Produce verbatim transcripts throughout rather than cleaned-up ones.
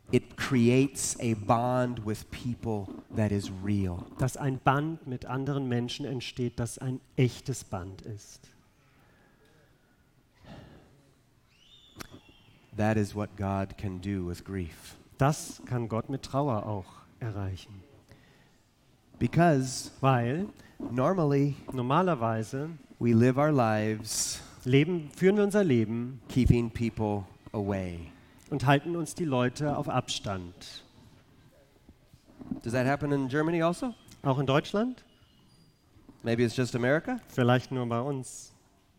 it creates a bond with people that is real. Dass ein Band mit anderen Menschen entsteht, das ein echtes Band ist. That is what God can do with grief. Das kann Gott mit Trauer auch erreichen. Because Weil normally normalerweise we live our lives leben, führen wir unser Leben keeping people away. und halten uns die Leute auf Abstand. Does that happen in Germany also? Auch in Deutschland? Maybe it's just America? Vielleicht nur bei uns.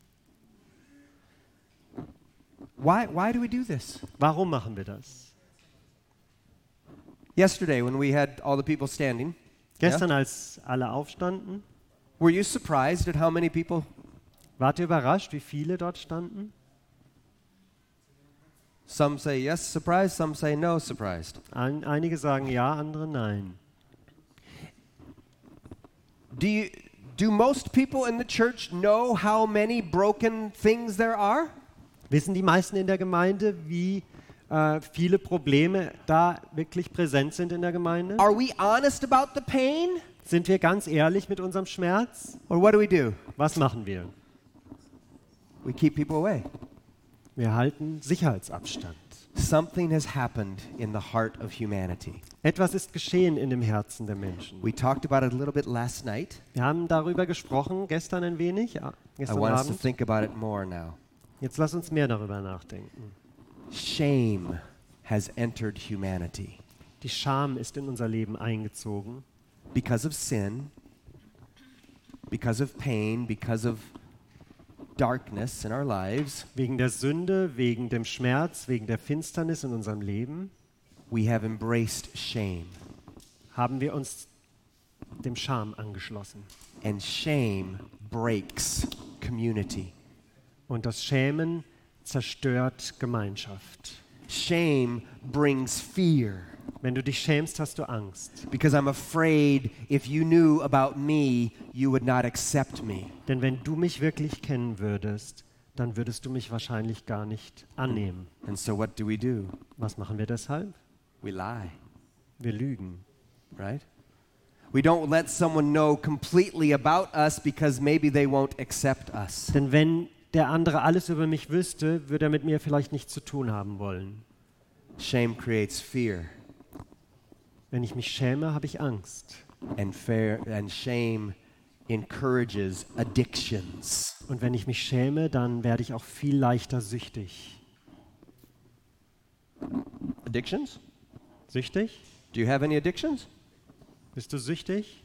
Why, why do we do this? Warum machen wir das? Yesterday when we had all the people standing, Gestern, als alle aufstanden, were you surprised at how many people? wart ihr überrascht, wie viele dort standen? Some say yes, surprised, some say no, surprised. Ein, einige sagen ja, andere nein. Do you, do most people in the church know how many broken things there are? Wissen die meisten in der Gemeinde, wie äh, viele Probleme da wirklich präsent sind in der Gemeinde? Are we honest about the pain? Sind wir ganz ehrlich mit unserem Schmerz? Or what do we do? Was machen wir? We keep people away. Wir halten Sicherheitsabstand. Something has happened in the heart of humanity. Etwas ist geschehen in dem Herzen der Menschen. We talked about it a little bit last night. Wir haben darüber gesprochen, gestern ein wenig, ja, I gestern want us to Abend. think about it more now. Jetzt lass uns mehr darüber nachdenken. Shame has entered humanity Die Scham ist in unser Leben eingezogen, because of sin, because of pain, because of darkness in our lives. wegen der Sünde, wegen dem Schmerz, wegen der Finsternis in unserem Leben, We have embraced shame, haben wir uns dem Scham angeschlossen. and shame breaks community. Und das Schämen zerstört Gemeinschaft. Shame brings fear Wenn du dich schämst, hast du Angst. because I'm afraid if you knew about me, you would not accept me. Denn wenn du mich wirklich kennen würdest, dann würdest du mich wahrscheinlich gar nicht annehmen. And so what do we do? Was machen wir deshalb? We lie, Wir lügen. right? We don't let someone know completely about us because maybe they won't accept us. Denn wenn der andere alles über mich wüsste, würde er mit mir vielleicht nichts zu tun haben wollen. Shame creates fear, Wenn ich mich schäme, habe ich Angst. and fair and shame encourages addictions. Und wenn ich mich schäme, dann werde ich auch viel leichter süchtig. Addictions? Süchtig? Do you have any addictions? Bist du süchtig?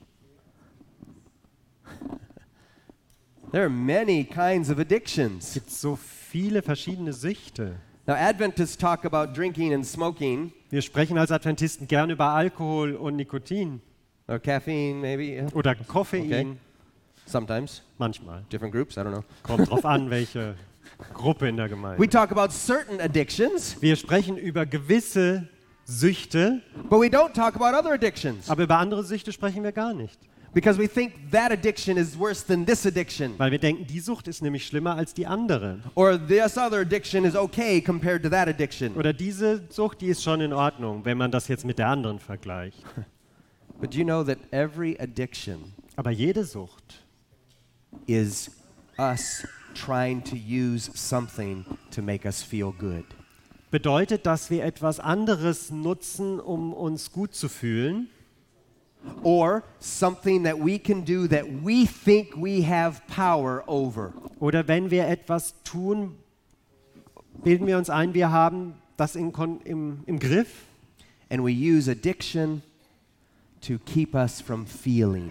There are many kinds of Es addictions. gibt so viele verschiedene Süchte. Now, Adventists talk about drinking and smoking, Wir sprechen als Adventisten gern über Alkohol und Nikotin or caffeine, maybe. Yeah. oder Koffein. Okay. Sometimes, Manchmal. different groups. I don't know. Kommt drauf an, welche Gruppe in der Gemeinde. We talk about certain addictions, Wir sprechen über gewisse Süchte, but we don't talk about other addictions aber über andere Süchte sprechen wir gar nicht. because we think that addiction is worse than this addiction, Weil wir denken, die Sucht ist nämlich schlimmer als die andere. or this other addiction is okay compared to that addiction. Oder diese Sucht, die ist schon in Ordnung, wenn man das jetzt mit der anderen vergleicht. But do you know that every addiction Aber jede Sucht is us trying to use something to make us feel good? bedeutet, dass wir etwas anderes nutzen, um uns gut zu fühlen, Or something that we can do that we think we have power over. oder wenn wir etwas tun, bilden wir uns ein, wir haben das in, Kon- im, im Griff And we use addiction to keep us from feeling.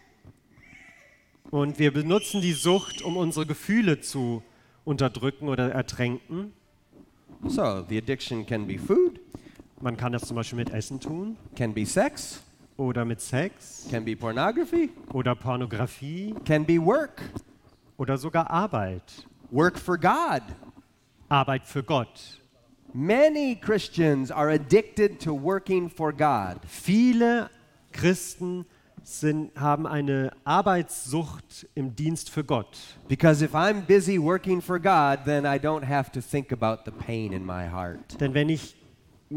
und wir benutzen die Sucht, um unsere Gefühle zu unterdrücken oder ertränken. So the addiction can be food, Man kann das zum Beispiel mit Essen tun can be sex, oder mit Sex can be pornography, oder Pornografie can be work, oder sogar Arbeit. work for God. Arbeit für Gott. Many Christians are addicted to working for God. Viele Christen sind, haben eine Arbeitssucht im Dienst für Gott. Because if I'm busy working for God, then I don't have to think about the pain in my heart. Denn wenn ich